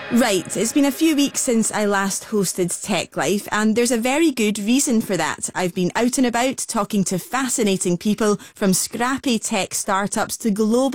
Right, it's been a few weeks since I last hosted Tech Life, and there's a very good reason for that. I've been out and about talking to fascinating people from scrappy tech startups to global